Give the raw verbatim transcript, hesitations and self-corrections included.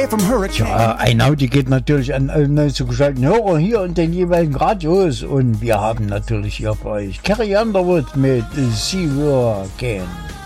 from Hurricane. Ja, ein Audi geht natürlich an alle neu zugeschalteten Hörer hier und den jeweiligen Radios. Und wir haben natürlich hier bei euch Carrie Underwood mit See You Again.